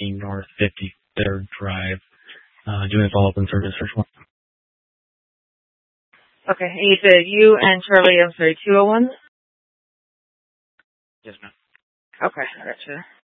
119 North 53rd Drive, doing a follow-up in service search warrant. Okay, and you said you and Charlie, 201? Yes, ma'am. Okay, I gotcha.